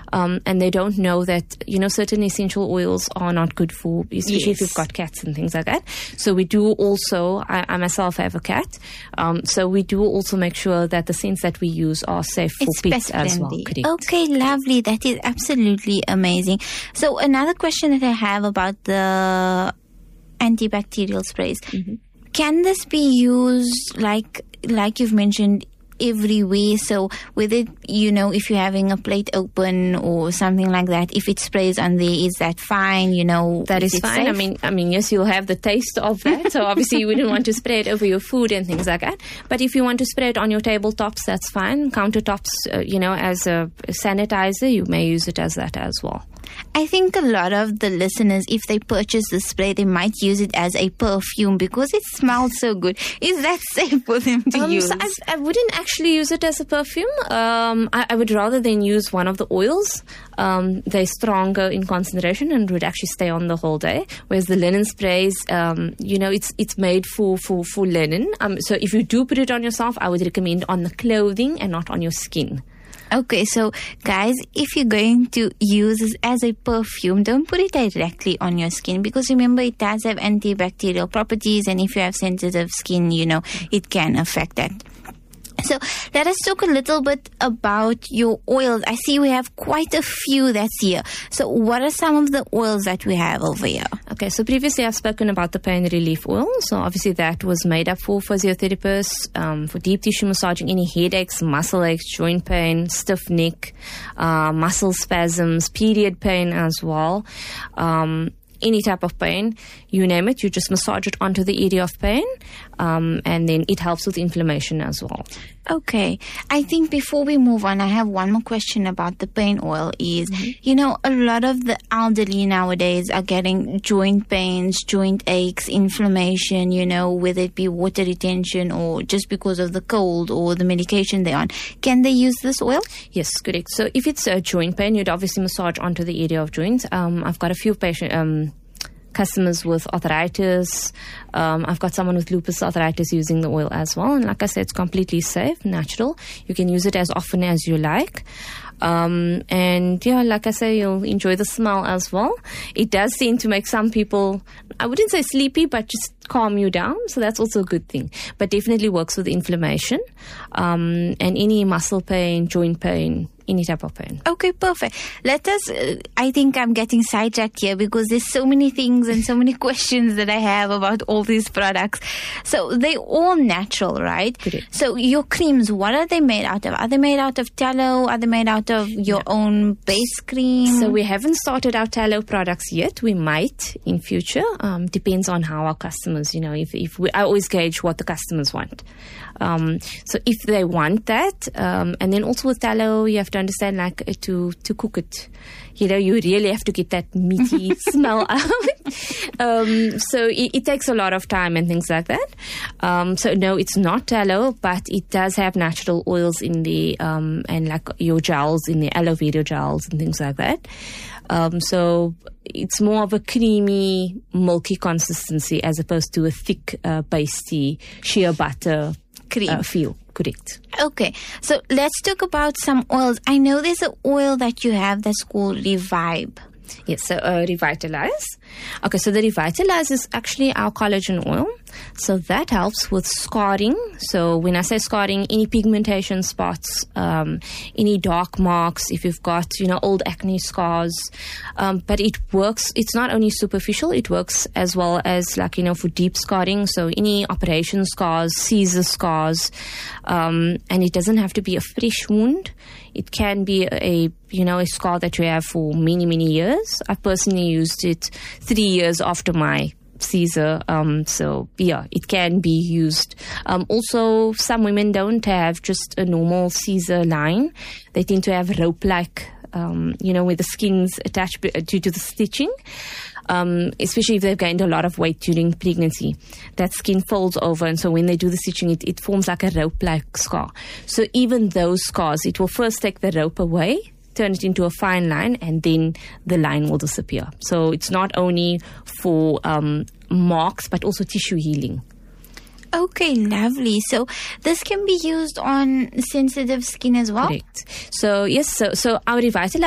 and they don't know that, certain essential oils are not good for, especially if you've got cats and things like that. So we do also, I myself have a cat, so we do also make sure that the scents that we use are safe for pets as well. Correct. Okay, lovely. That is absolutely amazing. So another question that I have about the antibacterial sprays. Mm-hmm. Can this be used like you've mentioned everywhere? So with it, if you're having a plate open or something like that, if it sprays on there, is that fine? That is fine. Safe? I mean, yes, you'll have the taste of that. So obviously you wouldn't want to spray it over your food and things like that. But if you want to spray it on your tabletops, that's fine. Countertops, as a sanitizer, you may use it as that as well. I think a lot of the listeners, if they purchase the spray, they might use it as a perfume because it smells so good. Is that safe for them to use? So I wouldn't actually use it as a perfume. I would rather than use one of the oils. They're stronger in concentration and would actually stay on the whole day. Whereas the linen sprays, it's made for linen. So if you do put it on yourself, I would recommend on the clothing and not on your skin. Okay, so guys, if you're going to use this as a perfume, don't put it directly on your skin because remember it does have antibacterial properties, and if you have sensitive skin, it can affect that. So let us talk a little bit about your oils. I see we have quite a few that's here. So what are some of the oils that we have over here? Okay, so previously I've spoken about the pain relief oil. So obviously that was made up for physiotherapists, for deep tissue massaging, any headaches, muscle aches, joint pain, stiff neck, muscle spasms, period pain as well. Any type of pain, you name it, you just massage it onto the area of pain, and then it helps with inflammation as well. Okay. I think before we move on, I have one more question about the pain oil is, a lot of the elderly nowadays are getting joint pains, joint aches, inflammation, whether it be water retention or just because of the cold or the medication they're on. Can they use this oil? Yes, correct. So if it's a joint pain, you'd obviously massage onto the area of joints. I've got a few customers with arthritis. I've got someone with lupus arthritis using the oil as well. And like I said, it's completely safe, natural. You can use it as often as you like. And like I say, you'll enjoy the smell as well. It does seem to make some people, I wouldn't say sleepy, but just calm you down. So that's also a good thing. But definitely works with inflammation, and any muscle pain, joint pain, any type of pain. Okay, perfect. Let us, I think I'm getting sidetracked here because there's so many things and so many questions that I have about all these products. So they're all natural, right? Correct. So your creams, what are they made out of? Are they made out of tallow? Are they made out of your own base cream? So we haven't started our tallow products yet. We might in future. Depends on how our customers, I always gauge what the customers want. So if they want that, and then also with tallow, you have to understand, to cook it, you really have to get that meaty smell out. So it takes a lot of time and things like that. So no, it's not tallow, but it does have natural oils in the, and like your gels in the aloe vera gels and things like that. So it's more of a creamy, milky consistency as opposed to a thick, pasty, shea butter cream feel. Correct. Okay, so let's talk about some oils. I know there's an oil that you have that's called Revive. Yes, so Revitalize. Okay, so the Revitalize is actually our collagen oil. So that helps with scarring. So when I say scarring, any pigmentation spots, any dark marks, if you've got, old acne scars. But it works, it's not only superficial, it works as well as for deep scarring. So any operation scars, Caesar scars, and it doesn't have to be a fresh wound. It can be a scar that you have for many, many years. I personally used it 3 years after my Caesar. So it can be used. Also, some women don't have just a normal Caesar line. They tend to have rope-like, where the skin's attached due to the stitching. Especially if they've gained a lot of weight during pregnancy. That skin folds over, and so when they do the stitching, it forms like a rope-like scar. So even those scars, it will first take the rope away, turn it into a fine line, and then the line will disappear. So it's not only for marks, but also tissue healing. Okay, lovely. So this can be used on sensitive skin as well? Correct. So yes, so our Revitalize